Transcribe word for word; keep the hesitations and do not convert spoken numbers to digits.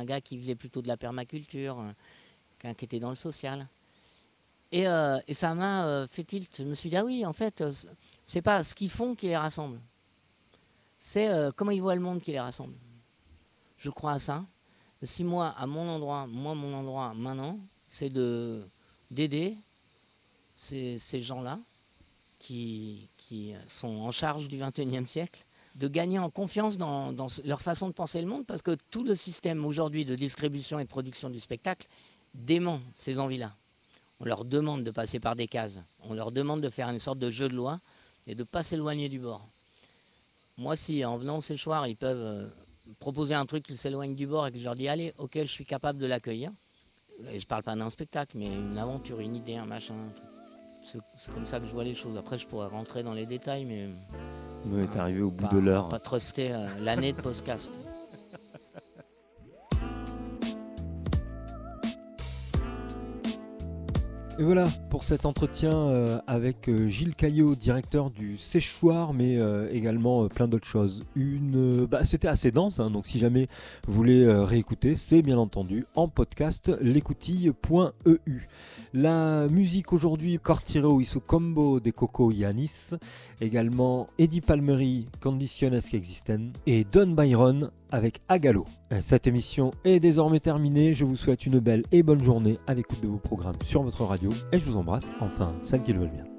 un gars qui faisait plutôt de la permaculture, euh, qu'un qui était dans le social. Et, euh, et ça m'a euh, fait tilt. Je me suis dit, ah oui, en fait, euh, c'est pas ce qu'ils font qui les rassemble. C'est euh, comment ils voient le monde qui les rassemble. Je crois à ça. Si moi, à mon endroit, moi, mon endroit, maintenant, c'est de, d'aider ces, ces gens-là qui, qui sont en charge du vingt et unième siècle, de gagner en confiance dans, dans leur façon de penser le monde, parce que tout le système aujourd'hui de distribution et de production du spectacle dément ces envies-là. On leur demande de passer par des cases, on leur demande de faire une sorte de jeu de loi et de ne pas s'éloigner du bord. Moi, si en venant au séchoir, ils peuvent euh, proposer un truc qui s'éloigne du bord et que je leur dis, allez, ok, je suis capable de l'accueillir. Et je parle pas d'un spectacle, mais une aventure, une idée, un machin. Un truc. C'est, c'est comme ça que je vois les choses. Après, je pourrais rentrer dans les détails, mais... On est arrivé au bout pas, de l'heure. Pas truster euh, l'année de podcast. Et voilà pour cet entretien euh, avec euh, Gilles Caillot, directeur du Séchoir, mais euh, également euh, plein d'autres choses. Une, euh, bah, c'était assez dense, hein, donc si jamais vous voulez euh, réécouter, c'est bien entendu en podcast l'écoutille point e u. La musique aujourd'hui, Cortiro Isu Combo de Coco Yanis, également Eddie Palmieri, Condiciones Existen, et Don Byron avec Agalo. Cette émission est désormais terminée. Je vous souhaite une belle et bonne journée à l'écoute de vos programmes sur votre radio et je vous embrasse, enfin, celles qui le veulent bien.